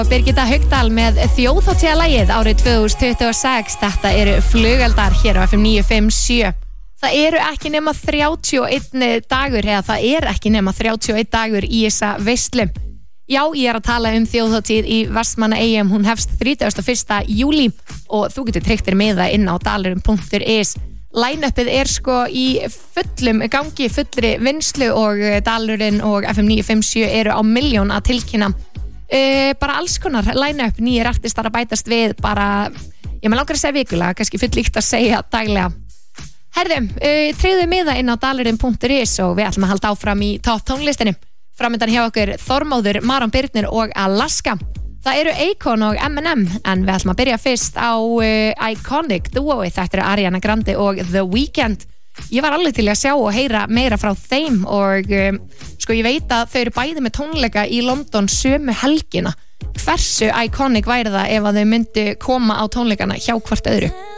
Birgitta Haugdal með þjóðhátíðarlagið árið 2026. Þetta eru Flugeldar hér á FM 957. Það eru ekki nema 31 dagur, eða það er ekki nema 31 dagur í þessa veislu. Já, ég að tala þjóðhátíð í Vestmannaeyjum. Hún hefst 31. júlí og þú getur tryggt þér miða inn á dalurum.is. Line-upið er sko í fullum gangi, fullri vinslu og Dalurinn og FM 957 eru á milljón að tilkynna. Bara alls konar line-up, nýjir artistar að bætast við, bara, ég með langar að segja vikulega, kannski full líkt að segja daglega. Herðum, tryggðu miða inn á dalurum.is og við ætlum að halda áfram í topp tónlistinni. Framöndan hjá okkur Þormóður, Maron Birnir og Alaska. Það eru Akon og Eminem, en við ætlum að byrja fyrst á Iconic duóið. Þetta eru Ariana Grande og The Weeknd. Ég var alveg til að sjá og heyra meira frá þeim og sko ég veit að þau eru bæði með tónleika í London sömu helgina. Hversu iconic væri það ef að þau myndu koma á tónleikana hjá hvort öðru?